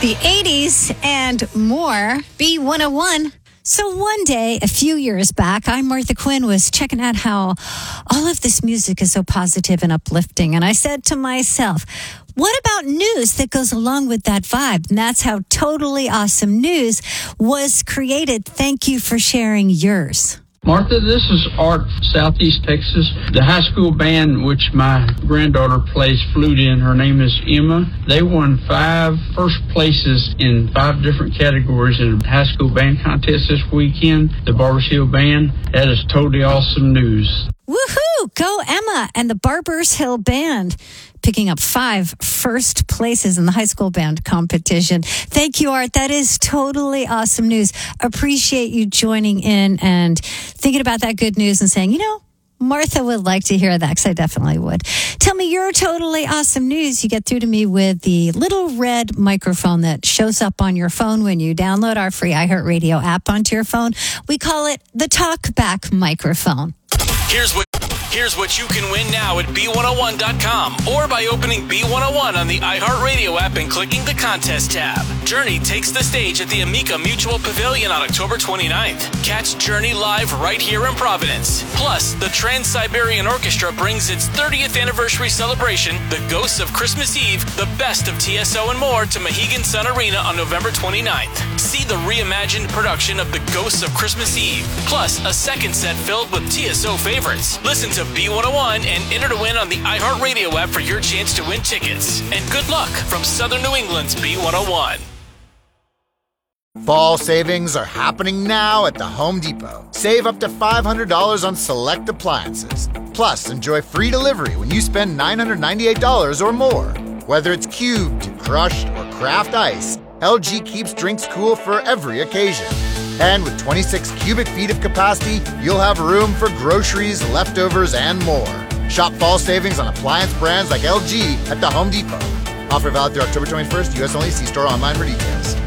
the 80s and more. B101. So one day, a few years back, I, Martha Quinn, was checking out how all of this music is so positive and uplifting. And I said to myself, what about news that goes along with that vibe? And that's how Totally Awesome News was created. Thank you for sharing yours. Martha, this is Art, Southeast Texas. The high school band, which my granddaughter plays flute in, her name is Emma. They won 5 first places in 5 different categories in a high school band contest this weekend. The Barbers Hill Band. That is totally awesome news. Woohoo! Go Emma and the Barbers Hill Band, picking up 5 first places in the high school band competition. Thank you, Art. That is totally awesome news. Appreciate you joining in and thinking about that good news and saying, Martha would like to hear that, because I definitely would. Tell me your totally awesome news. You get through to me with the little red microphone that shows up on your phone when you download our free iHeartRadio app onto your phone. We call it the TalkBack microphone. Here's what you can win now at B101.com or by opening B101 on the iHeartRadio app and clicking the contest tab. Journey takes the stage at the Amica Mutual Pavilion on October 29th. Catch Journey live right here in Providence. Plus, the Trans-Siberian Orchestra brings its 30th anniversary celebration, The Ghosts of Christmas Eve, the best of TSO and more, to Mohegan Sun Arena on November 29th. See the reimagined production of The Ghosts of Christmas Eve, plus a second set filled with TSO favorites. Listen to B101 and enter to win on the iHeartRadio app for your chance to win tickets. And good luck from Southern New England's B101. Fall savings are happening now at the Home Depot. Save up to $500 on select appliances. Plus, enjoy free delivery when you spend $998 or more. Whether it's cubed, crushed, or craft ice, LG keeps drinks cool for every occasion. And with 26 cubic feet of capacity, you'll have room for groceries, leftovers, and more. Shop fall savings on appliance brands like LG at the Home Depot. Offer valid through October 21st. U.S. only. See store online for details.